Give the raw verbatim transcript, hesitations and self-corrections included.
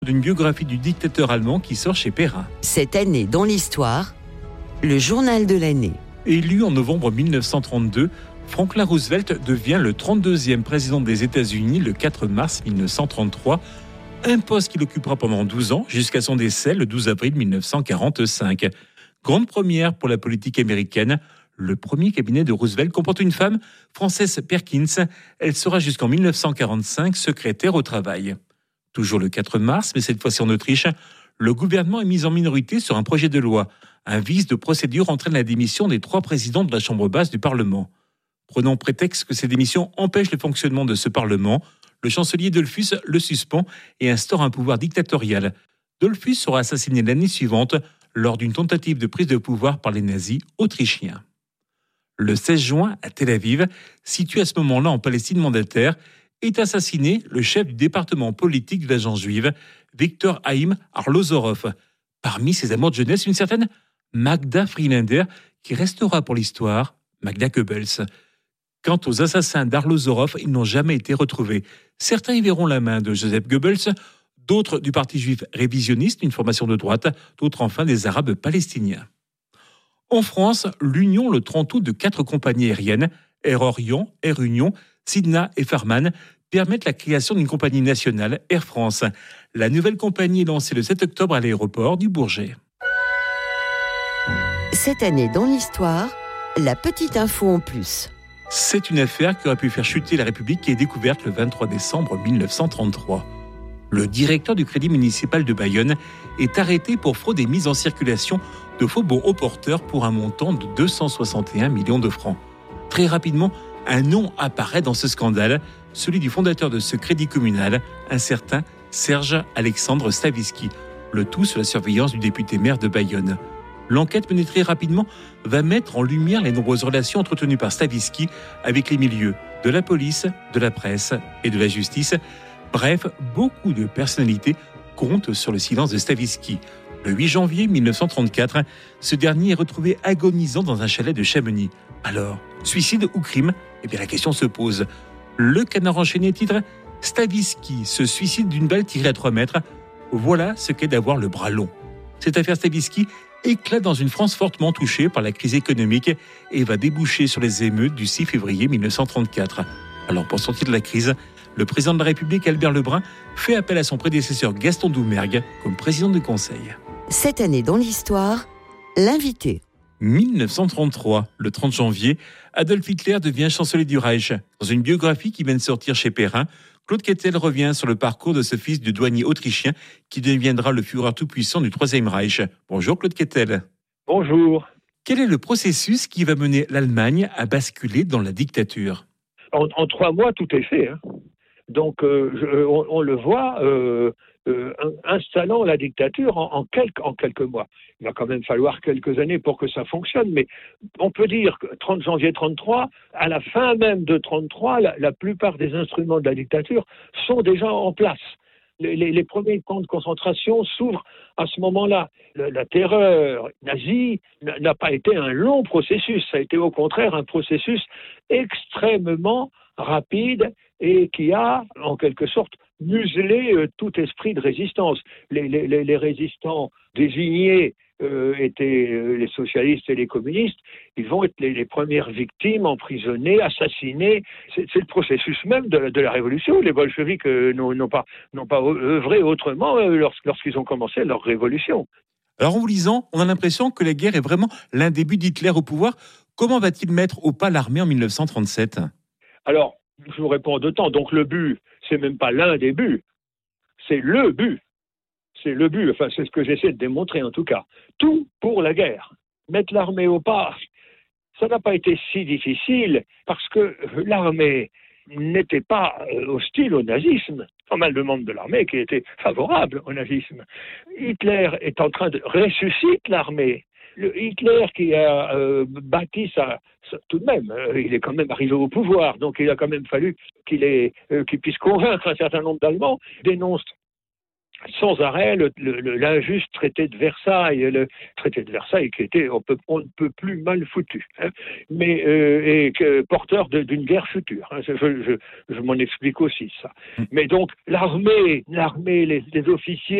D'une biographie du dictateur allemand qui sort chez Perrin. Cette année dans l'histoire, le journal de l'année. Élu en novembre mille neuf cent trente-deux, Franklin Roosevelt devient le trente-deuxième président des États-Unis le quatre mars mille neuf cent trente-trois, un poste qu'il occupera pendant douze ans jusqu'à son décès le douze avril mille neuf cent quarante-cinq. Grande première pour la politique américaine, le premier cabinet de Roosevelt comporte une femme, Frances Perkins. Elle sera jusqu'en mille neuf cent quarante-cinq secrétaire au travail. Toujours le quatre mars, mais cette fois-ci en Autriche, le gouvernement est mis en minorité sur un projet de loi. Un vice de procédure entraîne la démission des trois présidents de la Chambre basse du Parlement. Prenant prétexte que ces démissions empêchent le fonctionnement de ce Parlement, le chancelier Dollfuss le suspend et instaure un pouvoir dictatorial. Dollfuss sera assassiné l'année suivante lors d'une tentative de prise de pouvoir par les nazis autrichiens. Le seize juin, à Tel Aviv, situé à ce moment-là en Palestine mandataire, est assassiné le chef du département politique de l'agence juive, Victor Haïm Arlosoroff. Parmi ses amours de jeunesse, une certaine Magda Friedlander, qui restera pour l'histoire Magda Goebbels. Quant aux assassins d'Arlosoroff, ils n'ont jamais été retrouvés. Certains y verront la main de Joseph Goebbels, d'autres du parti juif révisionniste, une formation de droite, d'autres enfin des Arabes palestiniens. En France, l'union le trente août de quatre compagnies aériennes, Air Orient, Air Union, Sidna et Farman, permettent la création d'une compagnie nationale, Air France. La nouvelle compagnie est lancée le sept octobre à l'aéroport du Bourget. Cette année dans l'histoire, la petite info en plus. C'est une affaire qui aurait pu faire chuter la République qui est découverte le vingt-trois décembre mille neuf cent trente-trois. Le directeur du Crédit municipal de Bayonne est arrêté pour fraude et mise en circulation de faux bons au porteur pour un montant de deux cent soixante et un millions de francs. Très rapidement, un nom apparaît dans ce scandale, celui du fondateur de ce crédit communal, un certain Serge Alexandre Stavisky, le tout sous la surveillance du député maire de Bayonne. L'enquête menée très rapidement va mettre en lumière les nombreuses relations entretenues par Stavisky avec les milieux de la police, de la presse et de la justice. Bref, beaucoup de personnalités comptent sur le silence de Stavisky. Le huit janvier mille neuf cent trente-quatre, ce dernier est retrouvé agonisant dans un chalet de Chamonix. Alors, suicide ou crime ? Eh bien, la question se pose. Le Canard enchaîné titre « Stavisky se suicide d'une balle tirée à trois mètres. Voilà ce qu'est d'avoir le bras long ». Cette affaire Stavisky éclate dans une France fortement touchée par la crise économique et va déboucher sur les émeutes du six février mille neuf cent trente-quatre. Alors, pour sortir de la crise, le président de la République, Albert Lebrun, fait appel à son prédécesseur Gaston Doumergue comme président du Conseil. Cette année dans l'histoire, l'invité. mille neuf cent trente-trois, le trente janvier, Adolf Hitler devient chancelier du Reich. Dans une biographie qui vient de sortir chez Perrin, Claude Kettel revient sur le parcours de ce fils de douanier autrichien qui deviendra le Führer tout-puissant du Troisième Reich. Bonjour Claude Kettel. Bonjour. Quel est le processus qui va mener l'Allemagne à basculer dans la dictature ? En, en trois mois, tout est fait. Hein. Donc, euh, je, on, on le voit euh, euh, installant la dictature en, en, quelques, en quelques mois. Il va quand même falloir quelques années pour que ça fonctionne, mais on peut dire que trente janvier trente-trois, à la fin même de trente-trois, la, la plupart des instruments de la dictature sont déjà en place. Les, les, les premiers camps de concentration s'ouvrent à ce moment-là. Le, la terreur nazie n'a pas été un long processus, ça a été au contraire un processus extrêmement rapide et qui a, en quelque sorte, muselé euh, tout esprit de résistance. Les, les, les résistants désignés euh, étaient euh, les socialistes et les communistes. Ils vont être les, les premières victimes, emprisonnées, assassinées. C'est, c'est le processus même de, de la révolution. Les bolcheviks euh, n'ont, n'ont pas, n'ont pas œuvré autrement euh, lors, lorsqu'ils ont commencé leur révolution. Alors en vous lisant, on a l'impression que la guerre est vraiment l'un des buts d'Hitler au pouvoir. Comment va-t-il mettre au pas l'armée en mille neuf cent trente-sept ? Alors, je vous réponds en deux temps. Donc le but, c'est même pas l'un des buts, c'est le but. C'est le but, enfin c'est ce que j'essaie de démontrer en tout cas. Tout pour la guerre. Mettre l'armée au pas, ça n'a pas été si difficile parce que l'armée n'était pas hostile au nazisme. Pas mal de membres de l'armée qui étaient favorables au nazisme. Hitler est en train de ressusciter l'armée. Le Hitler qui a euh, bâti ça, ça, tout de même, euh, il est quand même arrivé au pouvoir, donc il a quand même fallu qu'il, ait, euh, qu'il puisse convaincre un certain nombre d'Allemands, dénonce sans arrêt le, le, l'injuste traité de Versailles, le traité de Versailles qui était on, peut, on ne peut plus mal foutu, hein, mais euh, et que, porteur de, d'une guerre future. Hein, je, je, je m'en explique aussi ça. Mais donc l'armée, l'armée, les, les officiers